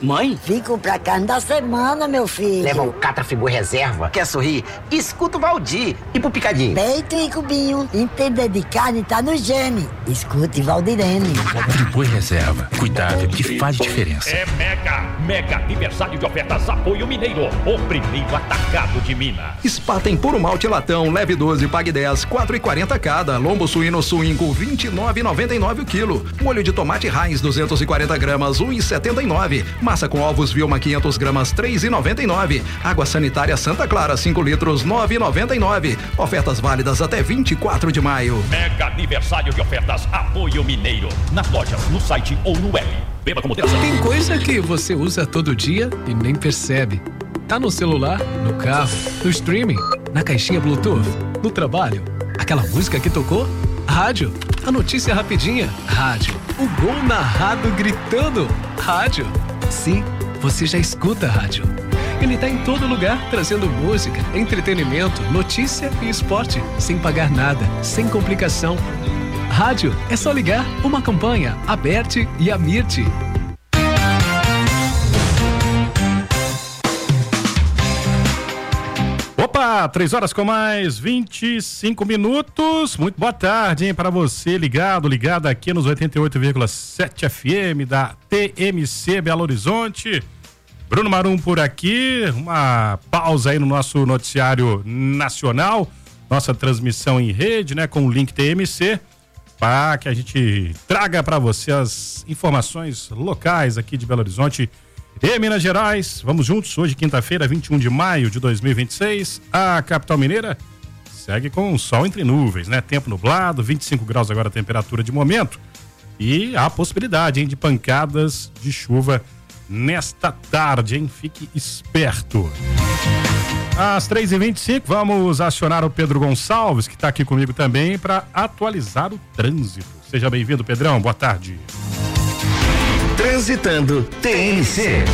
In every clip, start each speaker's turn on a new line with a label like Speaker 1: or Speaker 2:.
Speaker 1: Mãe?
Speaker 2: Fico pra carne da semana, meu filho.
Speaker 1: Leva o Catrafibu Reserva. Quer sorrir? Escuta o Valdir. E pro Picadinho?
Speaker 2: Peito e cubinho. Entender de carne tá no gene. Escute Valdirene.
Speaker 3: Friboi Reserva. Cuidado que faz diferença.
Speaker 4: É mega aniversário de ofertas Apoio Mineiro. O primeiro atacado de Minas.
Speaker 5: Spaten puro malte latão, leve 12, pague 10, 4,40 cada. Lombo suíno suínco, 29,99 o quilo. Molho de tomate Heinz, 240 gramas, 1,79. Massa com ovos Vilma, 500 gramas, 3,99. Água sanitária Santa Clara, 5 litros, 9,99. Ofertas válidas até 24 de maio.
Speaker 4: Mega aniversário de ofertas Apoio Mineiro. Nas lojas, no site ou no web. Beba com moderação.
Speaker 6: Tem coisa que você usa todo dia e nem percebe. Tá no celular, no carro, no streaming, na caixinha Bluetooth, no trabalho. Aquela música que tocou? Rádio. A notícia rapidinha? Rádio. O gol narrado gritando? Rádio. Sim, você já escuta rádio. Ele tá em todo lugar, trazendo música, entretenimento, notícia e esporte, sem pagar nada, sem complicação. Rádio, é só ligar, uma campanha, Aberte e Amirte.
Speaker 7: Opa, 3 horas com mais 25 minutos. Muito boa tarde, hein, para você ligada aqui nos 88,7 FM da TMC Belo Horizonte. Bruno Marum por aqui, uma pausa aí no nosso noticiário nacional, nossa transmissão em rede, né, com o link TMC, para que a gente traga para você as informações locais aqui de Belo Horizonte e Minas Gerais. Vamos juntos, hoje quinta-feira, 21 de maio de 2026, a capital mineira segue com sol entre nuvens, né? Tempo nublado, 25 graus agora a temperatura de momento e há possibilidade, hein, de pancadas de chuva nesta tarde, hein? Fique esperto. Às 3h25, vamos acionar o Pedro Gonçalves, que está aqui comigo também, para atualizar o trânsito. Seja bem-vindo, Pedrão. Boa tarde.
Speaker 8: Transitando TMC.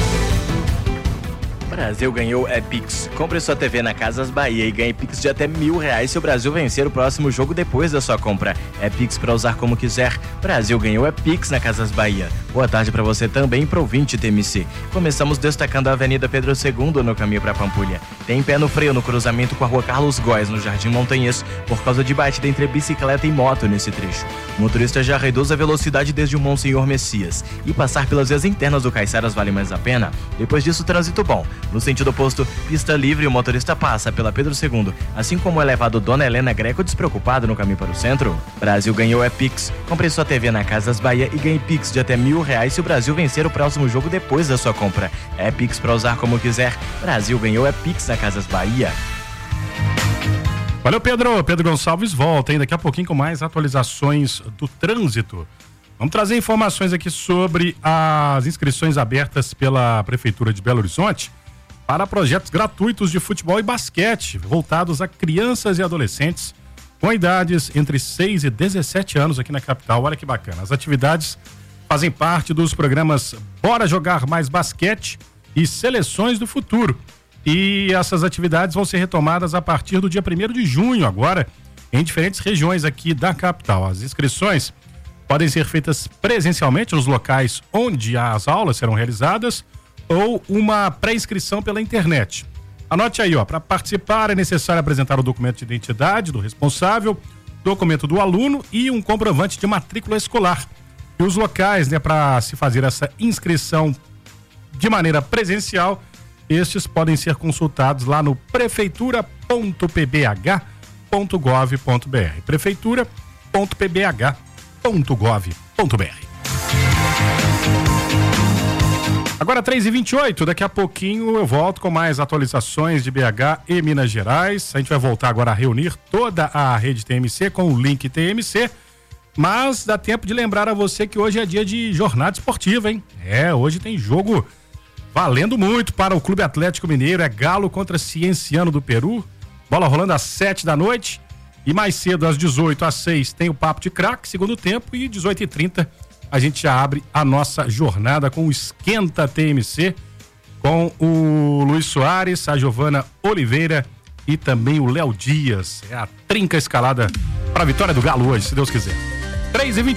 Speaker 9: Brasil ganhou Pix. Compre sua TV na Casas Bahia e ganhe Pix de até R$1.000 se o Brasil vencer o próximo jogo depois da sua compra. Pix para usar como quiser. Brasil ganhou Pix na Casas Bahia. Boa tarde para você também, pro ouvinte TMC. Começamos destacando a Avenida Pedro II no caminho para Pampulha. Tem pé no freio no cruzamento com a Rua Carlos Góes, no Jardim Montanhês, por causa de batida entre bicicleta e moto nesse trecho. O motorista já reduz a velocidade desde o Monsenhor Messias. E passar pelas vias internas do Caiçaras vale mais a pena. Depois disso, trânsito bom. No sentido oposto, pista livre, o motorista passa pela Pedro II, assim como o elevado Dona Helena Greco despreocupado no caminho para o centro. Brasil ganhou Pix. Compre sua TV na Casas Bahia e ganhe Pix de até R$1.000 se o Brasil vencer o próximo jogo depois da sua compra. Pix para usar como quiser. Brasil ganhou Pix na Casas Bahia.
Speaker 7: Valeu, Pedro. Pedro Gonçalves volta, hein, daqui a pouquinho com mais atualizações do trânsito. Vamos trazer informações aqui sobre as inscrições abertas pela Prefeitura de Belo Horizonte para projetos gratuitos de futebol e basquete, voltados a crianças e adolescentes com idades entre 6 e 17 anos aqui na capital. Olha que bacana. As atividades fazem parte dos programas Bora Jogar Mais Basquete e Seleções do Futuro. E essas atividades vão ser retomadas a partir do dia 1º de junho agora, em diferentes regiões aqui da capital. As inscrições podem ser feitas presencialmente nos locais onde as aulas serão realizadas ou uma pré-inscrição pela internet. Anote aí, ó, para participar é necessário apresentar o documento de identidade do responsável, documento do aluno e um comprovante de matrícula escolar. E os locais, né, para se fazer essa inscrição de maneira presencial, estes podem ser consultados lá no prefeitura.pbh.gov.br. prefeitura.pbh.gov.br. Agora 3h28, daqui a pouquinho eu volto com mais atualizações de BH e Minas Gerais. A gente vai voltar agora a reunir toda a rede TMC com o link TMC, mas dá tempo de lembrar a você que hoje é dia de jornada esportiva, hein? Hoje tem jogo valendo muito para o Clube Atlético Mineiro, é Galo contra Cienciano do Peru, bola rolando às 7 da noite e mais cedo às 18 às 6 tem o Papo de Craque, segundo tempo, e 18h30 a gente já abre a nossa jornada com o Esquenta TMC, com o Luiz Soares, a Giovana Oliveira e também o Léo Dias. É a trinca escalada para a vitória do Galo hoje, se Deus quiser. 3h28.